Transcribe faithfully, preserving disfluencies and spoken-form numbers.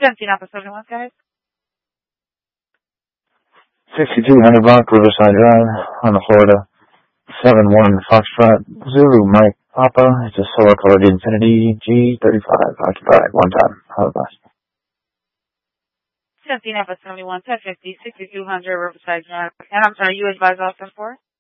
seventeen Alpha seventy-one, guys. sixty-two hundred block, Riverside Drive, on the Florida. seven one Foxtrot, Zulu, Mike, Papa. It's a solar colored Infinity G thirty-five, occupied, one time. Have a blast. seventeen Alpha seventy-one, ten fifty, sixty-two hundred Riverside Drive. And I'm sorry, you advise Austin for?